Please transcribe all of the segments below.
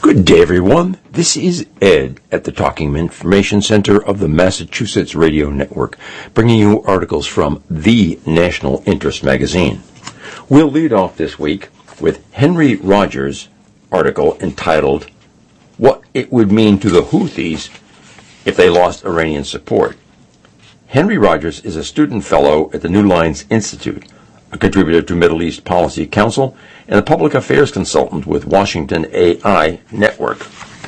Good day, everyone. This is Ed at the Talking Information Center of the Massachusetts Radio Network, bringing you articles from the National Interest magazine. We'll lead off this week with Henry Rogers' article entitled, What It Would Mean to the Houthis If They Lost Iranian Support. Henry Rogers is a student fellow at the New Lines Institute, a contributor to Middle East Policy Council, and a public affairs consultant with Washington AI Network.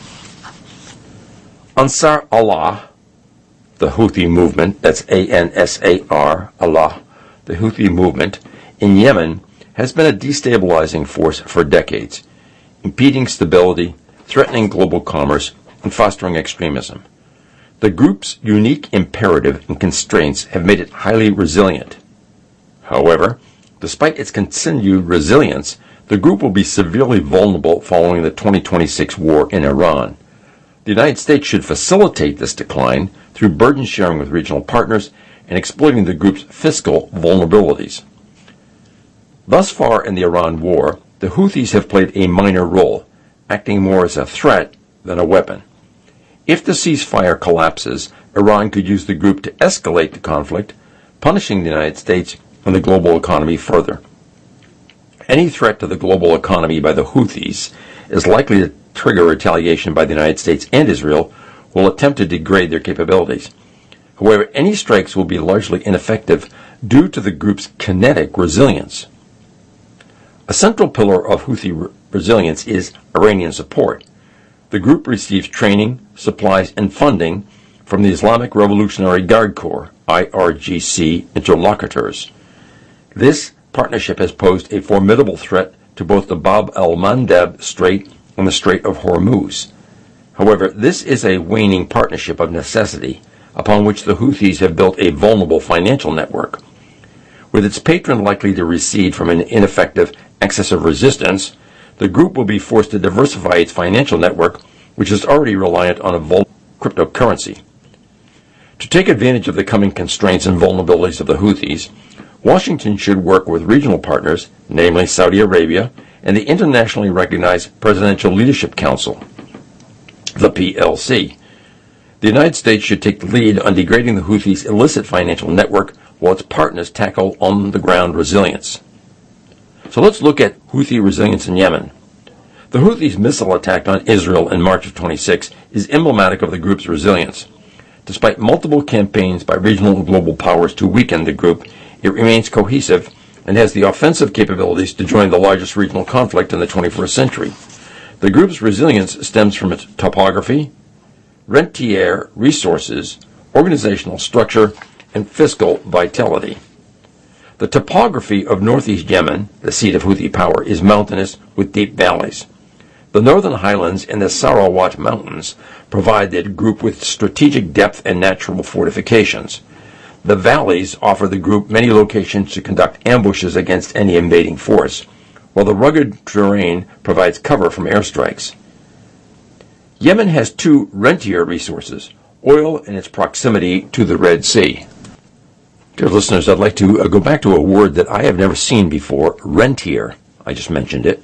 Ansar Allah, the Houthi movement, that's A-N-S-A-R, Allah, the Houthi movement, in Yemen has been a destabilizing force for decades, impeding stability, threatening global commerce, and fostering extremism. The group's unique imperative and constraints have made it highly resilient. However, despite its continued resilience, the group will be severely vulnerable following the 2026 war in Iran. The United States should facilitate this decline through burden sharing with regional partners and exploiting the group's fiscal vulnerabilities. Thus far in the Iran war, the Houthis have played a minor role, acting more as a threat than a weapon. If the ceasefire collapses, Iran could use the group to escalate the conflict, punishing the United States and the global economy further. Any threat to the global economy by the Houthis is likely to trigger retaliation by the United States and Israel, who will attempt to degrade their capabilities. However, any strikes will be largely ineffective due to the group's kinetic resilience. A central pillar of Houthi resilience is Iranian support. The group receives training, supplies, and funding from the Islamic Revolutionary Guard Corps, IRGC, interlocutors. This partnership has posed a formidable threat to both the Bab el-Mandeb Strait and the Strait of Hormuz. However, this is a waning partnership of necessity, upon which the Houthis have built a vulnerable financial network. With its patron likely to recede from an ineffective axis of resistance, the group will be forced to diversify its financial network, which is already reliant on a vulnerable cryptocurrency. To take advantage of the coming constraints and vulnerabilities of the Houthis, Washington should work with regional partners, namely Saudi Arabia, and the internationally recognized Presidential Leadership Council, the PLC. The United States should take the lead on degrading the Houthis' illicit financial network while its partners tackle on-the-ground resilience. So let's look at Houthi resilience in Yemen. The Houthis' missile attack on Israel in March of 26 is emblematic of the group's resilience. Despite multiple campaigns by regional and global powers to weaken the group, it remains cohesive and has the offensive capabilities to join the largest regional conflict in the 21st century. The group's resilience stems from its topography, rentier resources, organizational structure, and fiscal vitality. The topography of northeast Yemen, the seat of Houthi power, is mountainous with deep valleys. The northern highlands and the Sarawat Mountains provide the group with strategic depth and natural fortifications. The valleys offer the group many locations to conduct ambushes against any invading force, while the rugged terrain provides cover from airstrikes. Yemen has two rentier resources, oil and its proximity to the Red Sea. Dear listeners, I'd like to go back to a word that I have never seen before, rentier. I just mentioned it.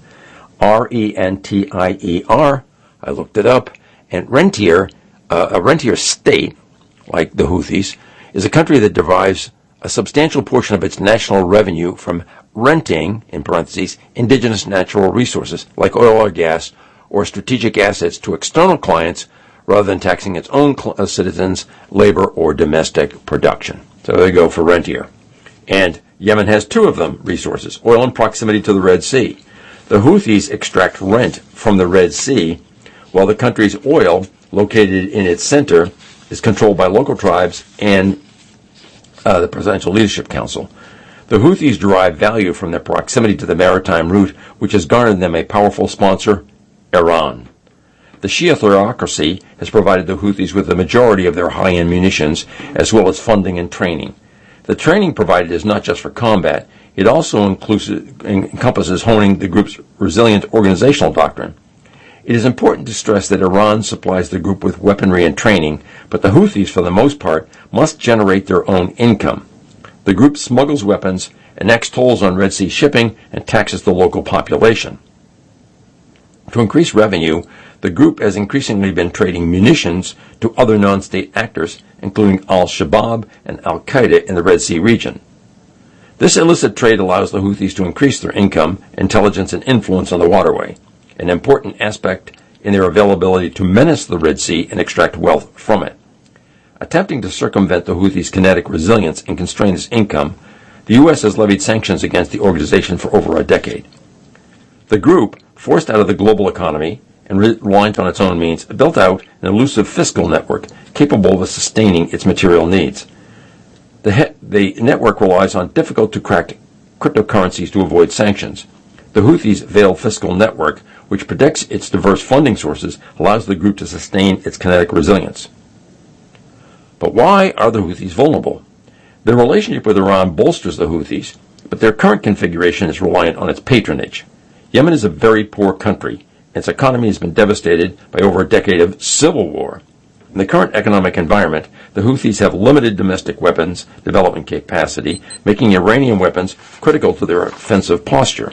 R-E-N-T-I-E-R. I looked it up. And rentier, a rentier state, like the Houthis, is a country that derives a substantial portion of its national revenue from renting, in parentheses, indigenous natural resources, like oil or gas, or strategic assets to external clients, rather than taxing its own citizens, labor, or domestic production. So there you go for rentier. And Yemen has two of them resources, oil and proximity to the Red Sea. The Houthis extract rent from the Red Sea, while the country's oil, located in its center, is controlled by local tribes and the Presidential Leadership Council. The Houthis derive value from their proximity to the maritime route, which has garnered them a powerful sponsor, Iran. The Shia theocracy has provided the Houthis with the majority of their high-end munitions, as well as funding and training. The training provided is not just for combat, it also encompasses honing the group's resilient organizational doctrine. It is important to stress that Iran supplies the group with weaponry and training, but the Houthis, for the most part, must generate their own income. The group smuggles weapons, enacts tolls on Red Sea shipping, and taxes the local population. To increase revenue, the group has increasingly been trading munitions to other non-state actors, including al-Shabaab and al-Qaeda in the Red Sea region. This illicit trade allows the Houthis to increase their income, intelligence, and influence on the waterway, an important aspect in their availability to menace the Red Sea and extract wealth from it. Attempting to circumvent the Houthis' kinetic resilience and constrain its income, the U.S. has levied sanctions against the organization for over a decade. The group, forced out of the global economy and reliant on its own means, built out an elusive fiscal network capable of sustaining its material needs. The network relies on difficult-to-crack cryptocurrencies to avoid sanctions. The Houthis' veiled fiscal network, which protects its diverse funding sources, allows the group to sustain its kinetic resilience. But why are the Houthis vulnerable? Their relationship with Iran bolsters the Houthis, but their current configuration is reliant on its patronage. Yemen is a very poor country. Its economy has been devastated by over a decade of civil war. In the current economic environment, the Houthis have limited domestic weapons development capacity, making Iranian weapons critical to their offensive posture.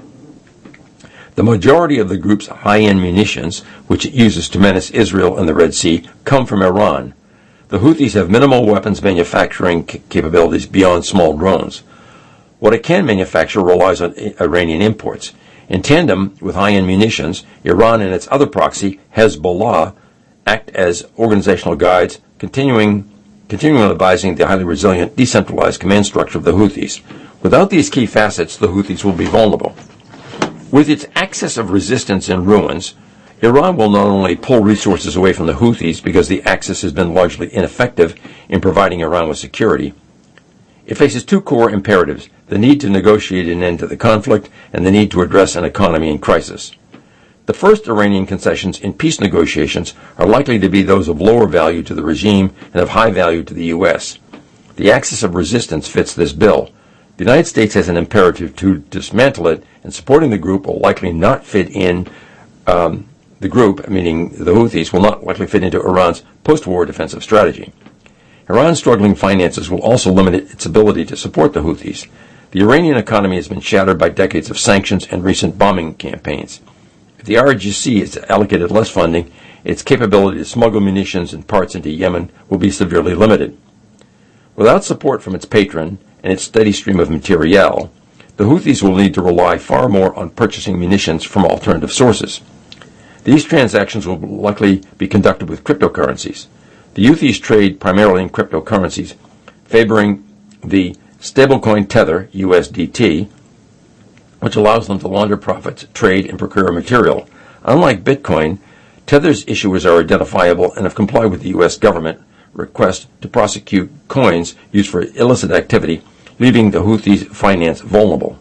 The majority of the group's high-end munitions, which it uses to menace Israel and the Red Sea, come from Iran. The Houthis have minimal weapons manufacturing capabilities beyond small drones. What it can manufacture relies on Iranian imports. In tandem with high-end munitions, Iran and its other proxy, Hezbollah, act as organizational guides, continuing advising the highly resilient, decentralized command structure of the Houthis. Without these key facets, the Houthis will be vulnerable. With its axis of resistance in ruins, Iran will not only pull resources away from the Houthis because the axis has been largely ineffective in providing Iran with security. It faces two core imperatives: the need to negotiate an end to the conflict and the need to address an economy in crisis. The first Iranian concessions in peace negotiations are likely to be those of lower value to the regime and of high value to the U.S. The axis of resistance fits this bill. The United States has an imperative to dismantle it, and supporting the group will likely not fit in the group, meaning the Houthis, will not likely fit into Iran's post-war defensive strategy. Iran's struggling finances will also limit its ability to support the Houthis. The Iranian economy has been shattered by decades of sanctions and recent bombing campaigns. If the RGC is allocated less funding, its capability to smuggle munitions and parts into Yemen will be severely limited. Without support from its patron and its steady stream of materiel, the Houthis will need to rely far more on purchasing munitions from alternative sources. These transactions will likely be conducted with cryptocurrencies. The Houthis trade primarily in cryptocurrencies, favoring the stablecoin Tether, USDT, which allows them to launder profits, trade, and procure material. Unlike Bitcoin, Tether's issuers are identifiable and have complied with the U.S. government request to prosecute coins used for illicit activity, leaving the Houthis' finance vulnerable.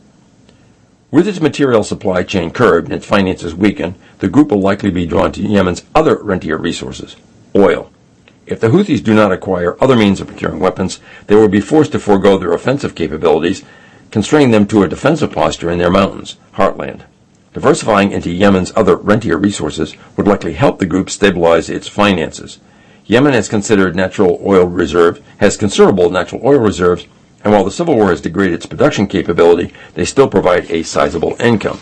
With its material supply chain curbed and its finances weakened, the group will likely be drawn to Yemen's other rentier resources, oil. If the Houthis do not acquire other means of procuring weapons, they will be forced to forego their offensive capabilities, constraining them to a defensive posture in their mountains, heartland. Diversifying into Yemen's other rentier resources would likely help the group stabilize its finances. Yemen has considerable natural oil reserves, and while the civil war has degraded its production capability, they still provide a sizable income.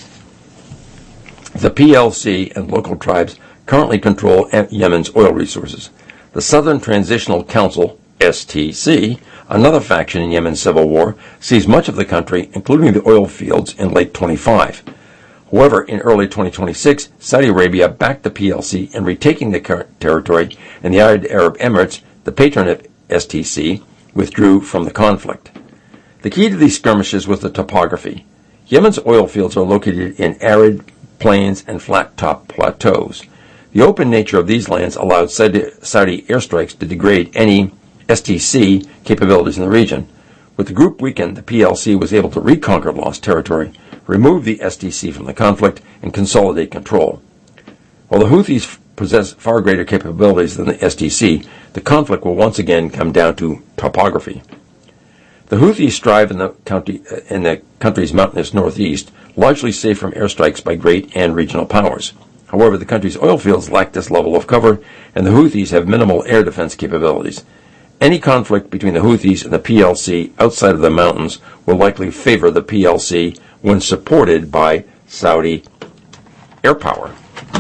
The PLC and local tribes currently control Yemen's oil resources. The Southern Transitional Council, STC, another faction in Yemen's civil war, seized much of the country, including the oil fields, in late 25. However, in early 2026, Saudi Arabia backed the PLC in retaking the territory, and the United Arab Emirates, the patron of STC, withdrew from the conflict. The key to these skirmishes was the topography. Yemen's oil fields are located in arid plains and flat-top plateaus. The open nature of these lands allowed Saudi airstrikes to degrade any STC capabilities in the region. With the group weakened, the PLC was able to reconquer lost territory, remove the STC from the conflict, and consolidate control. While the Houthis possess far greater capabilities than the STC, the conflict will once again come down to topography. The Houthis strive in the country's mountainous northeast, largely safe from airstrikes by great and regional powers. However, the country's oil fields lack this level of cover, and the Houthis have minimal air defense capabilities. Any conflict between the Houthis and the PLC outside of the mountains will likely favor the PLC when supported by Saudi air power.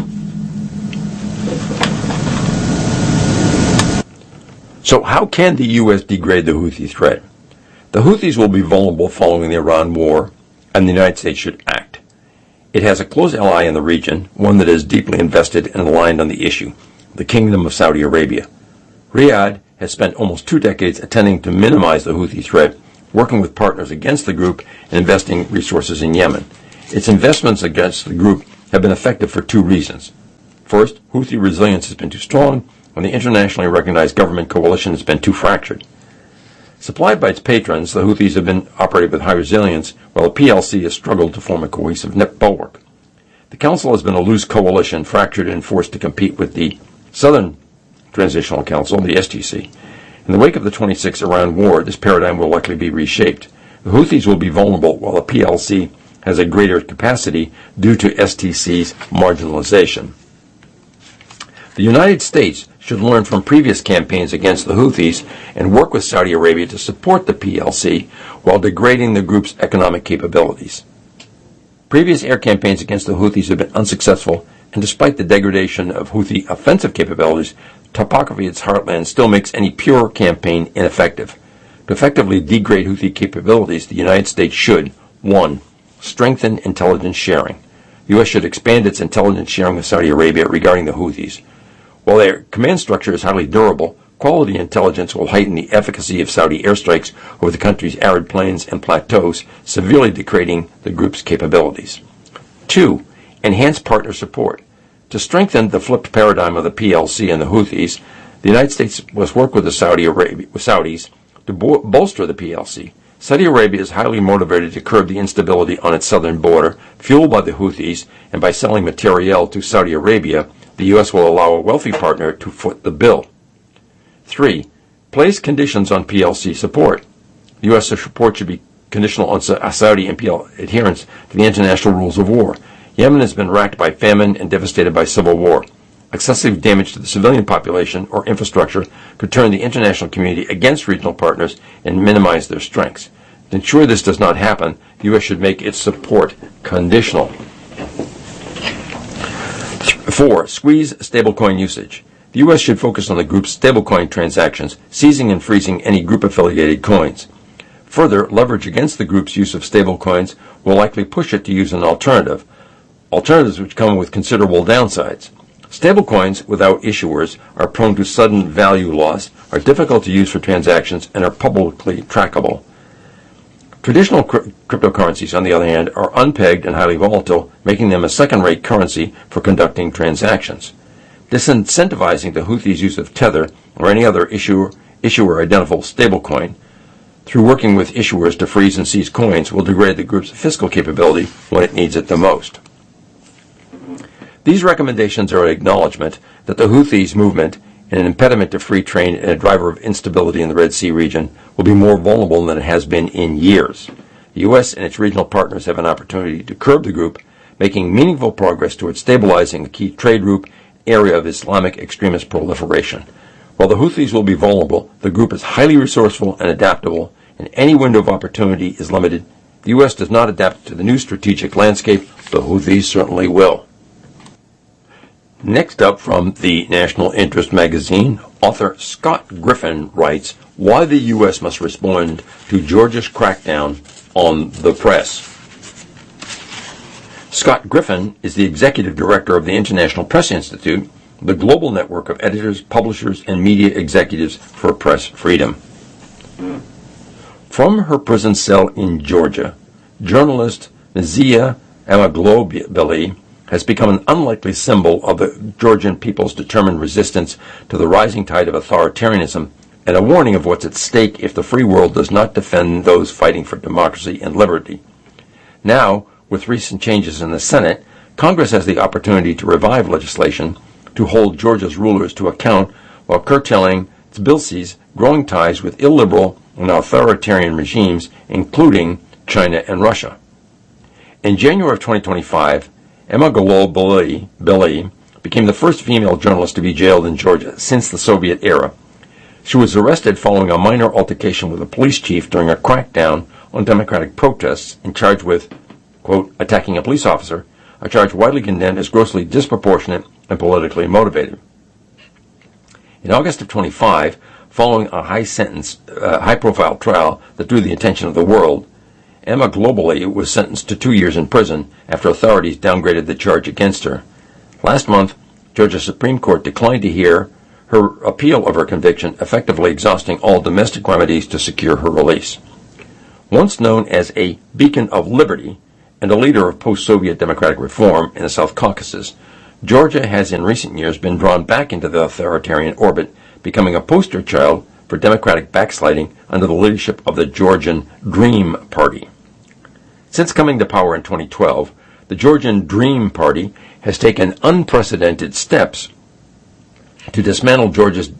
So how can the U.S. degrade the Houthi threat? The Houthis will be vulnerable following the Iran war, and the United States should act. It has a close ally in the region, one that is deeply invested and aligned on the issue, the Kingdom of Saudi Arabia. Riyadh has spent almost 2 decades attempting to minimize the Houthi threat, working with partners against the group and investing resources in Yemen. Its investments against the group have been effective for 2 reasons. First, Houthi resilience has been too strong, when the internationally recognized government coalition has been too fractured. Supplied by its patrons, the Houthis have been operated with high resilience, while the PLC has struggled to form a cohesive bulwark. The Council has been a loose coalition, fractured and forced to compete with the Southern Transitional Council, the STC. In the wake of the 26 Iran war, this paradigm will likely be reshaped. The Houthis will be vulnerable, while the PLC has a greater capacity due to STC's marginalization. The United States should learn from previous campaigns against the Houthis and work with Saudi Arabia to support the PLC while degrading the group's economic capabilities. Previous air campaigns against the Houthis have been unsuccessful, and despite the degradation of Houthi offensive capabilities, topography of its heartland still makes any pure campaign ineffective. To effectively degrade Houthi capabilities, the United States should, 1. Strengthen intelligence sharing. The U.S. should expand its intelligence sharing with Saudi Arabia regarding the Houthis. While their command structure is highly durable, quality intelligence will heighten the efficacy of Saudi airstrikes over the country's arid plains and plateaus, severely degrading the group's capabilities. 2. Enhance partner support. To strengthen the flipped paradigm of the PLC and the Houthis, the United States must work with the Saudis to bolster the PLC. Saudi Arabia is highly motivated to curb the instability on its southern border, fueled by the Houthis, and by selling materiel to Saudi Arabia, the U.S. will allow a wealthy partner to foot the bill. 3. Place conditions on PLC support. The U.S. support should be conditional on Saudi adherence to the international rules of war. Yemen has been racked by famine and devastated by civil war. Excessive damage to the civilian population or infrastructure could turn the international community against regional partners and minimize their strengths. To ensure this does not happen, the U.S. should make its support conditional. 4. Squeeze stablecoin usage. The U.S. should focus on the group's stablecoin transactions, seizing and freezing any group-affiliated coins. Further, leverage against the group's use of stablecoins will likely push it to use an alternatives which come with considerable downsides. Stablecoins without issuers are prone to sudden value loss, are difficult to use for transactions, and are publicly trackable. Traditional cryptocurrencies, on the other hand, are unpegged and highly volatile, making them a second-rate currency for conducting transactions. Disincentivizing the Houthis' use of Tether or any other issuer-identifiable stablecoin through working with issuers to freeze and seize coins will degrade the group's fiscal capability when it needs it the most. These recommendations are an acknowledgement that the Houthis movement, an impediment to free trade and a driver of instability in the Red Sea region, will be more vulnerable than it has been in years. The U.S. and its regional partners have an opportunity to curb the group, making meaningful progress towards stabilizing the key trade route area of Islamic extremist proliferation. While the Houthis will be vulnerable, the group is highly resourceful and adaptable, and any window of opportunity is limited. The U.S. does not adapt to the new strategic landscape. The Houthis certainly will. Next up, from the National Interest magazine, author Scott Griffin writes, Why the U.S. Must Respond to Georgia's Crackdown on the Press. Scott Griffin is the executive director of the International Press Institute, the global network of editors, publishers, and media executives for press freedom. From her prison cell in Georgia, journalist Nazia Amaglobili has become an unlikely symbol of the Georgian people's determined resistance to the rising tide of authoritarianism and a warning of what's at stake if the free world does not defend those fighting for democracy and liberty. Now, with recent changes in the Senate, Congress has the opportunity to revive legislation to hold Georgia's rulers to account while curtailing Tbilisi's growing ties with illiberal and authoritarian regimes, including China and Russia. In January of 2025, Amaglobili became the first female journalist to be jailed in Georgia since the Soviet era. She was arrested following a minor altercation with a police chief during a crackdown on democratic protests and charged with, quote, attacking a police officer, a charge widely condemned as grossly disproportionate and politically motivated. In August of 25, following a high-profile trial that drew the attention of the world, Emma Globally was sentenced to 2 years in prison after authorities downgraded the charge against her. Last month, Georgia Supreme Court declined to hear her appeal of her conviction, effectively exhausting all domestic remedies to secure her release. Once known as a beacon of liberty and a leader of post-Soviet democratic reform in the South Caucasus, Georgia has in recent years been drawn back into the authoritarian orbit, becoming a poster child for democratic backsliding under the leadership of the Georgian Dream Party. Since coming to power in 2012, the Georgian Dream Party has taken unprecedented steps to dismantle Georgia's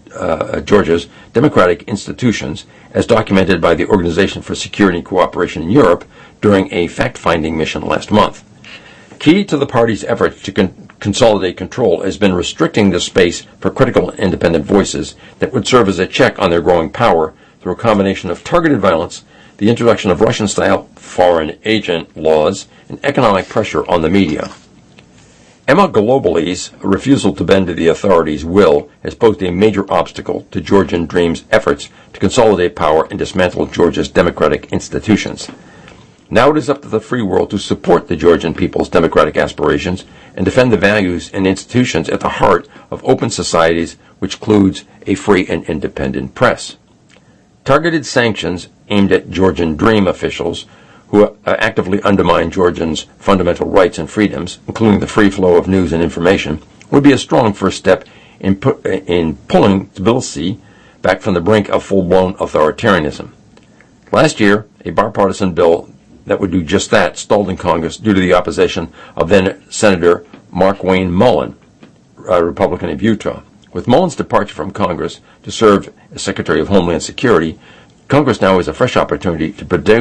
democratic institutions, as documented by the Organization for Security and Cooperation in Europe during a fact-finding mission last month. Key to the party's efforts to consolidate control has been restricting the space for critical and independent voices that would serve as a check on their growing power through a combination of targeted violence, the introduction of Russian-style foreign agent laws, and economic pressure on the media. Emma Globaly's refusal to bend to the authorities' will has posed a major obstacle to Georgian Dream's efforts to consolidate power and dismantle Georgia's democratic institutions. Now it is up to the free world to support the Georgian people's democratic aspirations and defend the values and institutions at the heart of open societies, which includes a free and independent press. Targeted sanctions aimed at Georgian Dream officials who actively undermine Georgians' fundamental rights and freedoms, including the free flow of news and information, would be a strong first step in pulling Tbilisi back from the brink of full-blown authoritarianism. Last year, a bipartisan bill that would do just that stalled in Congress due to the opposition of then-Senator Mark Wayne Mullen, a Republican of Utah. With Mullen's departure from Congress to serve as Secretary of Homeland Security, Congress now has a fresh opportunity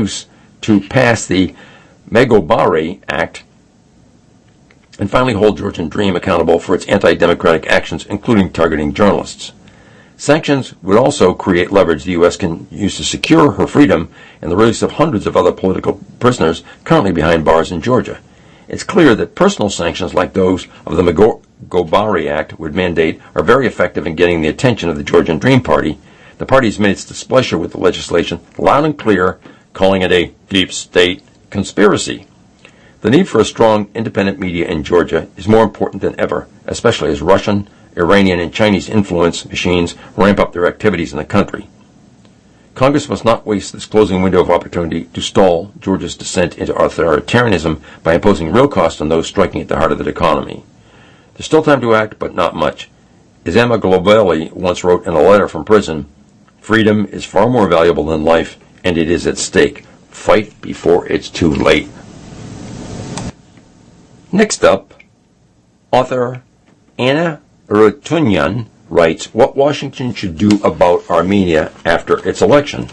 to pass the Megobari Act and finally hold Georgian Dream accountable for its anti-democratic actions, including targeting journalists. Sanctions would also create leverage the U.S. can use to secure her freedom and the release of hundreds of other political prisoners currently behind bars in Georgia. It's clear that personal sanctions like those of the Megobari Act would mandate are very effective in getting the attention of the Georgian Dream Party. The party has made its displeasure with the legislation loud and clear, calling it a deep state conspiracy. The need for a strong, independent media in Georgia is more important than ever, especially as Russian, Iranian, and Chinese influence machines ramp up their activities in the country. Congress must not waste this closing window of opportunity to stall Georgia's descent into authoritarianism by imposing real costs on those striking at the heart of the economy. There's still time to act, but not much. As Emma Globally once wrote in a letter from prison, "Freedom is far more valuable than life, and it is at stake. Fight before it's too late." Next up, author Anna Rutunyan writes what Washington should do about Armenia after its election.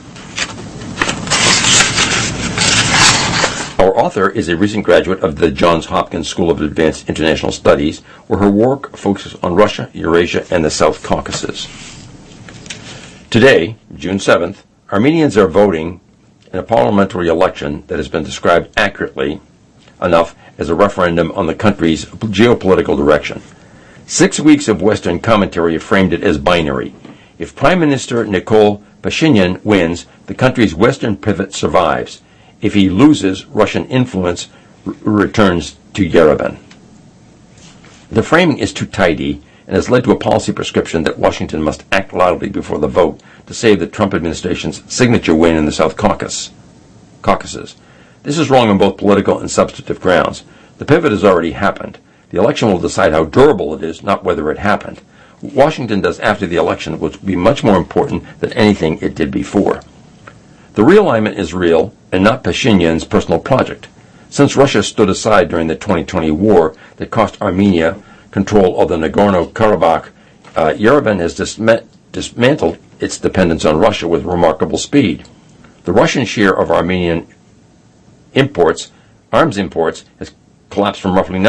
Our author is a recent graduate of the Johns Hopkins School of Advanced International Studies, where her work focuses on Russia, Eurasia, and the South Caucasus. Today, June 7th, Armenians are voting in a parliamentary election that has been described accurately enough as a referendum on the country's geopolitical direction. 6 weeks of Western commentary have framed it as binary. If Prime Minister Nikol Pashinyan wins, the country's Western pivot survives. If he loses, Russian influence returns to Yerevan. The framing is too tidy and has led to a policy prescription that Washington must act loudly before the vote to save the Trump administration's signature win in the South Caucasus. This is wrong on both political and substantive grounds. The pivot has already happened. The election will decide how durable it is, not whether it happened. What Washington does after the election will be much more important than anything it did before. The realignment is real and not Pashinyan's personal project. Since Russia stood aside during the 2020 war that cost Armenia control of the Nagorno-Karabakh, Yerevan has dismantled its dependence on Russia with remarkable speed. The Russian share of Armenian arms imports has collapsed from roughly